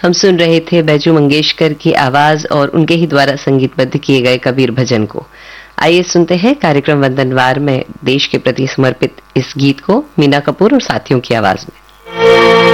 हम सुन रहे थे बैजू मंगेशकर की आवाज और उनके ही द्वारा संगीतबद्ध किए गए कबीर भजन को। आइए सुनते हैं कार्यक्रम वंदनवार में देश के प्रति समर्पित इस गीत को मीना कपूर और साथियों की आवाज में।